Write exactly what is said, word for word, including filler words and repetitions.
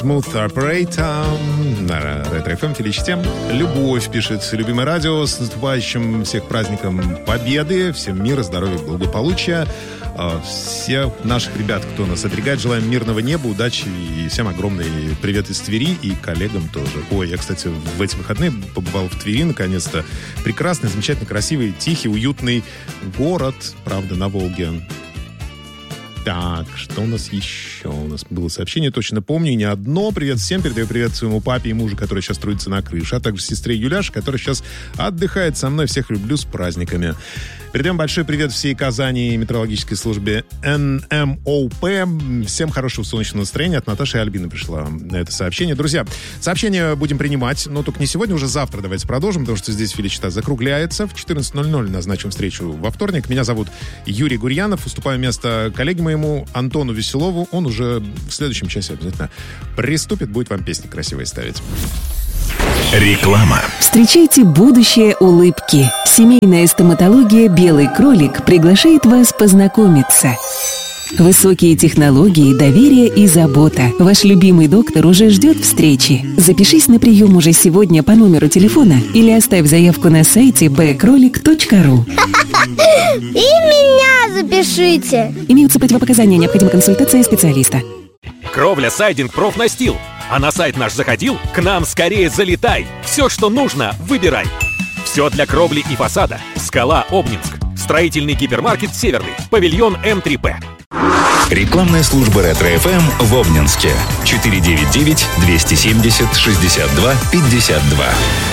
Smooth Operator на Ретро-эф эм, телечтем. Любовь пишет: любимое радио, с наступающим всех праздником Победы, всем мира, здоровья, благополучия. Всех наших ребят, кто нас оберегает, желаем мирного неба, удачи и всем огромный привет из Твери и коллегам тоже. Ой, я, кстати, в эти выходные побывал в Твери, наконец-то. Прекрасный, замечательно красивый, тихий, уютный город, правда, на Волге. Так, что у нас еще? У нас было сообщение, точно помню, не одно. Привет всем, передаю привет своему папе и мужу, который сейчас трудится на крыше, а также сестре Юляше, которая сейчас отдыхает со мной. Всех люблю, с праздниками. Передаем большой привет всей Казани и метеорологической службе эн эм о пэ. Всем хорошего солнечного настроения. От Наташи и Альбины пришло это сообщение. Друзья, сообщения будем принимать, но только не сегодня, уже завтра давайте продолжим, потому что здесь Филичита закругляется. В четырнадцать ноль ноль назначим встречу во вторник. Меня зовут Юрий Гурьянов. Уступаю место коллеге моему Антону Веселову. Он уже в следующем часе обязательно приступит. Будет вам песни красивые ставить. Реклама. Встречайте будущее улыбки. Семейная стоматология «Белый кролик» приглашает вас познакомиться. Высокие технологии, доверие и забота. Ваш любимый доктор уже ждет встречи. Запишись на прием уже сегодня по номеру телефона или оставь заявку на сайте бэ кролик точка ру. И меня запишите. Имеются противопоказания, необходима консультация специалиста. Кровля, сайдинг, профнастил. А на сайт наш заходил? К нам скорее залетай. Все, что нужно, выбирай. Все для кровли и фасада. Скала, Обнинск. Строительный гипермаркет Северный. Павильон эм три пэ. Рекламная служба Ретро-эф эм в Обнинске. четыре девять девять двести семьдесят шестьдесят два пятьдесят два.